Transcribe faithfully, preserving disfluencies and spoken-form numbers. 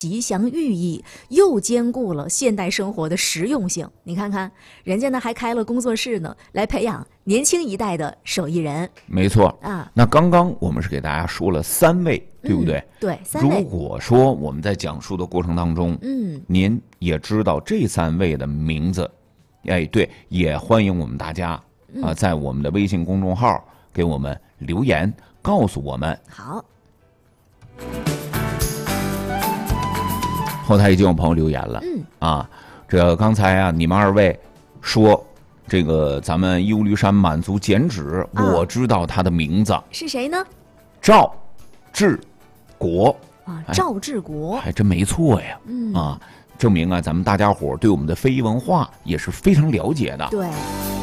吉祥寓意，又兼顾了现代生活的实用性。你看看，人家呢还开了工作室呢，来培养年轻一代的手艺人。 没错啊， 那刚刚我们是给大家说了三位，对不对？ 嗯、对，三位。 如果说我们在讲述的过程当中， 嗯， 您也知道这三位的名字，哎，对，也欢迎我们大家啊、呃，在我们的微信公众号给我们留言，告诉我们。 好。 后台已经有朋友留言了， 嗯啊，这刚才啊，你们二位说这个咱们优律山满族剪纸， 啊、 我知道他的名字是谁呢？ 赵志国啊，赵志国， 还真没错呀， 嗯啊，证明啊，咱们大家伙对我们的非遗文化也是非常了解的。 对。